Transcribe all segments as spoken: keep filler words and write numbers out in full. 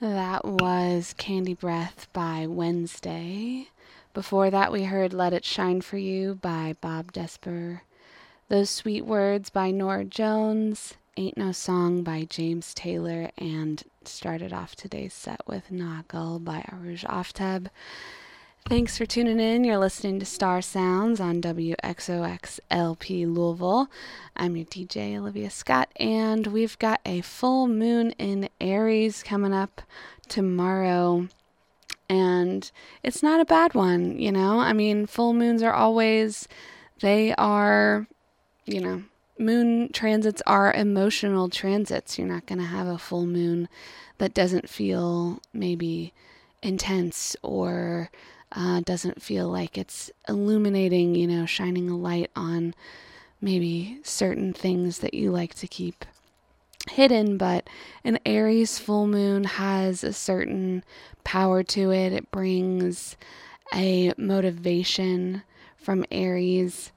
That was Candy Breath by Wednesday. Before that, we heard Let It Shine For You by Bob Desper. Those Sweet Words by Nora Jones. Ain't No Song by James Taylor. And started off today's set with Nagel by Aruj Aftab. Thanks for tuning in. You're listening to Star Sounds on W X O X L P Louisville. I'm your D J, Olivia Scott, and we've got a full moon in Aries coming up tomorrow. And it's not a bad one, you know? I mean, full moons are always, they are, you know, moon transits are emotional transits. You're not going to have a full moon that doesn't feel maybe intense or Uh, doesn't feel like it's illuminating, you know, shining a light on maybe certain things that you like to keep hidden. But an Aries full moon has a certain power to it. It brings a motivation from Aries.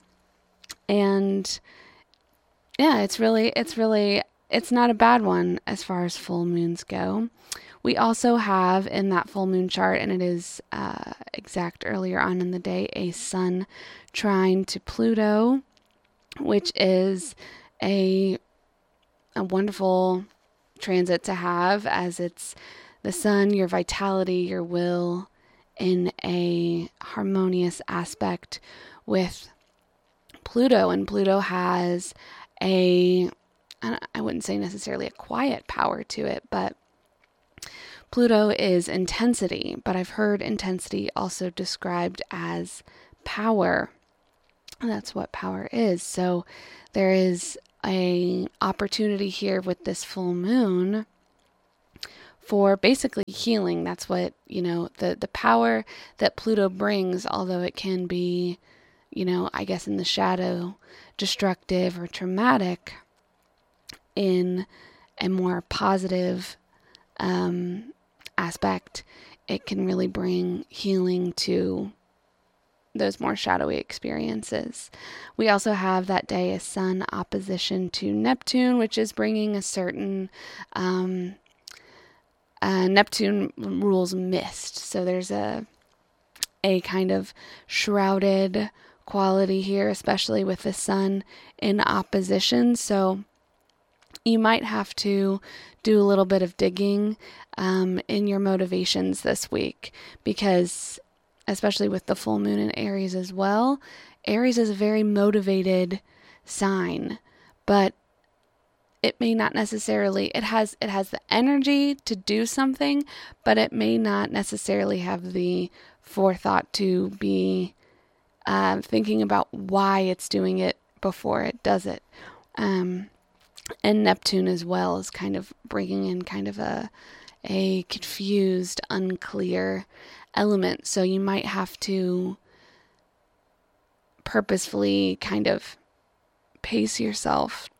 And yeah, it's really, it's really, it's not a bad one as far as full moons go. We also have in that full moon chart, and it is uh, exact earlier on in the day, a sun trine to Pluto, which is a a wonderful transit to have, as it's the sun, your vitality, your will, in a harmonious aspect with Pluto. And Pluto has a, I wouldn't say necessarily a quiet power to it, but Pluto is intensity, but I've heard intensity also described as power. That's what power is. So there is a opportunity here with this full moon for basically healing. That's what, you know, the, the power that Pluto brings, although it can be, you know, I guess in the shadow, destructive or traumatic, in a more positive um aspect, it can really bring healing to those more shadowy experiences. We also have that day a sun opposition to Neptune, which is bringing a certain um, uh, Neptune rules mist, so there's a a kind of shrouded quality here, especially with the sun in opposition. So you might have to do a little bit of digging um, in your motivations this week, because especially with the full moon in Aries as well, Aries is a very motivated sign, but it may not necessarily, it has it has the energy to do something, but it may not necessarily have the forethought to be uh, thinking about why it's doing it before it does it. Um, And Neptune as well is kind of bringing in kind of a a confused, unclear element. So you might have to purposefully kind of pace yourself